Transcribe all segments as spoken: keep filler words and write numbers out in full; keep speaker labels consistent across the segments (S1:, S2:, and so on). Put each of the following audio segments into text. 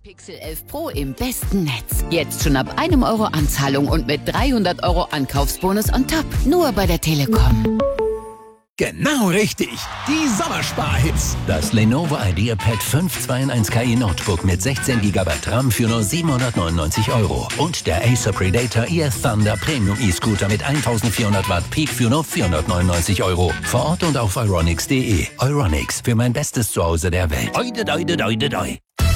S1: Pixel elf Pro im besten Netz. Jetzt schon ab einem Euro Anzahlung und mit dreihundert Euro Ankaufsbonus on top. Nur bei der Telekom.
S2: Genau richtig. Die Sommersparhits.
S3: Das Lenovo IdeaPad fünf zwei in eins Ki Notebook mit sechzehn Gigabyte RAM für nur siebenhundertneunundneunzig Euro. Und der Acer Predator E S Thunder Premium E-Scooter mit eintausendvierhundert Watt Peak für nur vierhundertneunundneunzig Euro. Vor Ort und auf euronics punkt de. Euronics, für mein bestes Zuhause der Welt. Oide, oide, oide, oide.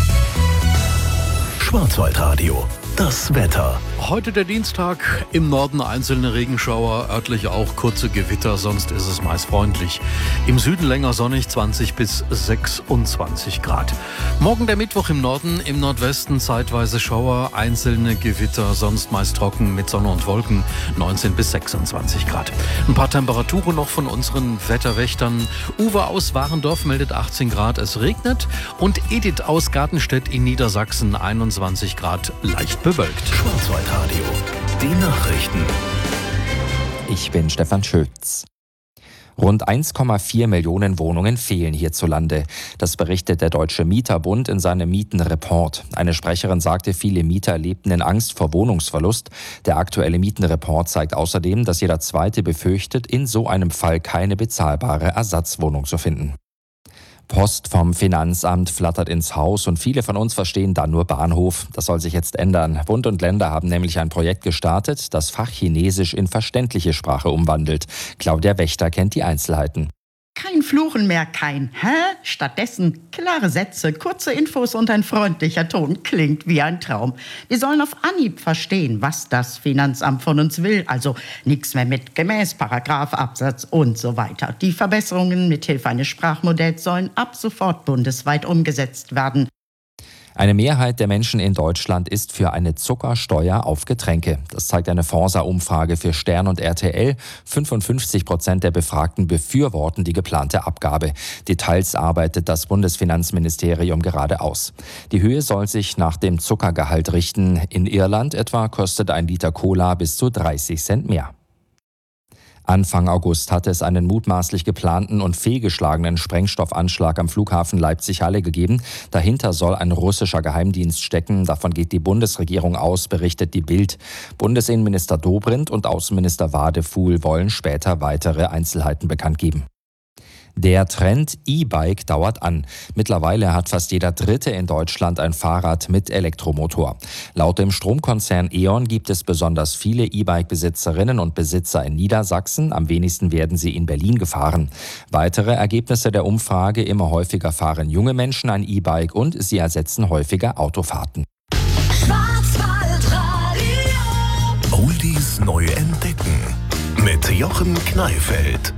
S2: Schwarzwaldradio. Das Wetter.
S4: Heute der Dienstag, im Norden einzelne Regenschauer, örtlich auch kurze Gewitter, sonst ist es meist freundlich. Im Süden länger sonnig, zwanzig bis sechsundzwanzig Grad. Morgen der Mittwoch im Norden, im Nordwesten zeitweise Schauer, einzelne Gewitter, sonst meist trocken mit Sonne und Wolken, neunzehn bis sechsundzwanzig Grad. Ein paar Temperaturen noch von unseren Wetterwächtern. Uwe aus Warendorf meldet achtzehn Grad, es regnet. Und Edith aus Gartenstedt in Niedersachsen, einundzwanzig Grad, leicht bewölkt.
S2: Schwarzwaldradio. Die Nachrichten.
S5: Ich bin Stefan Schütz. Rund eins Komma vier Millionen Wohnungen fehlen hierzulande. Das berichtet der Deutsche Mieterbund in seinem Mietenreport. Eine Sprecherin sagte, viele Mieter lebten in Angst vor Wohnungsverlust. Der aktuelle Mietenreport zeigt außerdem, dass jeder Zweite befürchtet, in so einem Fall keine bezahlbare Ersatzwohnung zu finden. Post vom Finanzamt flattert ins Haus und viele von uns verstehen dann nur Bahnhof. Das soll sich jetzt ändern. Bund und Länder haben nämlich ein Projekt gestartet, das Fachchinesisch in verständliche Sprache umwandelt. Claudia Wächter kennt die Einzelheiten.
S6: Kein Fluchen mehr, kein Hä? Stattdessen klare Sätze, kurze Infos und ein freundlicher Ton. Klingt wie ein Traum. Wir sollen auf Anhieb verstehen, was das Finanzamt von uns will. Also nichts mehr mit gemäß, Paragraph, Absatz und so weiter. Die Verbesserungen mithilfe eines Sprachmodells sollen ab sofort bundesweit umgesetzt werden.
S5: Eine Mehrheit der Menschen in Deutschland ist für eine Zuckersteuer auf Getränke. Das zeigt eine Forsa-Umfrage für Stern und R T L. fünfundfünfzig Prozent der Befragten befürworten die geplante Abgabe. Details arbeitet das Bundesfinanzministerium gerade aus. Die Höhe soll sich nach dem Zuckergehalt richten. In Irland etwa kostet ein Liter Cola bis zu dreißig Cent mehr. Anfang August hatte es einen mutmaßlich geplanten und fehlgeschlagenen Sprengstoffanschlag am Flughafen Leipzig-Halle gegeben. Dahinter soll ein russischer Geheimdienst stecken. Davon geht die Bundesregierung aus, berichtet die Bild. Bundesinnenminister Dobrindt und Außenminister Wadefuhl wollen später weitere Einzelheiten bekannt geben. Der Trend E-Bike dauert an. Mittlerweile hat fast jeder Dritte in Deutschland ein Fahrrad mit Elektromotor. Laut dem Stromkonzern E.ON gibt es besonders viele E-Bike-Besitzerinnen und Besitzer in Niedersachsen. Am wenigsten werden sie in Berlin gefahren. Weitere Ergebnisse der Umfrage: immer häufiger fahren junge Menschen ein E-Bike und sie ersetzen häufiger Autofahrten.
S2: Oldies neu entdecken. Mit Jochen Kneifeld.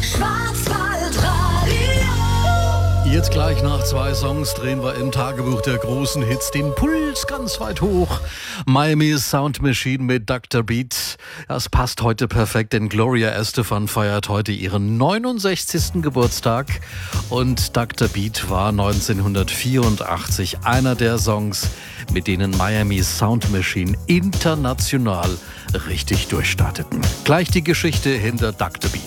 S4: Jetzt gleich nach zwei Songs drehen wir im Tagebuch der großen Hits den Puls ganz weit hoch. Miami Sound Machine mit Doktor Beat. Das passt heute perfekt, denn Gloria Estefan feiert heute ihren neunundsechzigsten Geburtstag. Und Doktor Beat war neunzehnhundertvierundachtzig einer der Songs, mit denen Miami Sound Machine international richtig durchstarteten. Gleich die Geschichte hinter Doktor Beat.